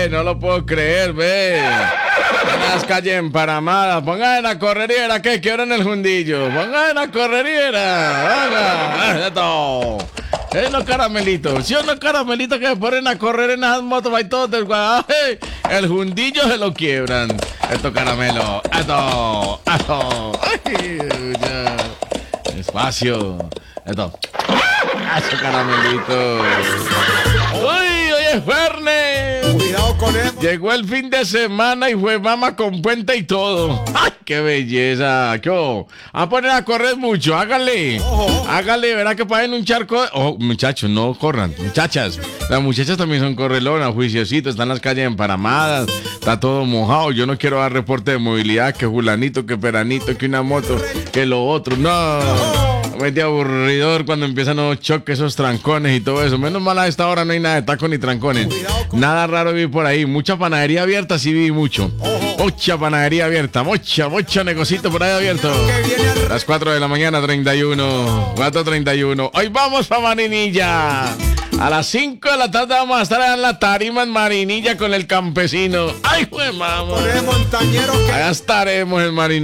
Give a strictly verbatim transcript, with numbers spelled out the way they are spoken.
ve, no lo puedo creer, ve. Las calles emparamadas, pongan en la correriera, que quiebran el Jundillo. Pongan en la correriera, haga, esto. Es los caramelitos, si ¿sí, los caramelitos que se ponen a correr en esas motos, ahí todos del guaje, el Jundillo se lo quiebran. Estos caramelos, esto, esto. Ay, ya. Espacio, esto. Esos caramelitos. Uy, hoy es viernes. Cuidado con él. Llegó el fin de semana y fue mama con puente y todo. ¡Ay, qué belleza! ¿Qué oh? A poner a correr mucho, hágale. Ojo. Hágale, verá que pasen un charco. Oh, muchachos, no corran. Muchachas, las muchachas también son correlonas, juiciositos, están las calles emparamadas, está todo mojado. Yo no quiero dar reporte de movilidad, que fulanito, que peranito, que una moto, que lo otro. No. Mete aburridor cuando empiezan los choques, esos trancones y todo eso. Menos mal a esta hora no hay nada de tacos ni trancones. Nada raro vi por ahí. Mucha panadería abierta, sí vi mucho. Mucha panadería abierta, mucha, mucho negocito por ahí abierto. Las cuatro de la mañana, treinta y uno. cuatro treinta y uno. Hoy vamos a Marinilla. A las cinco de la tarde vamos a estar en la tarima en Marinilla con el campesino. ¡Ay, jue mamá! Con el montañero que... Allá estaremos en Marinilla.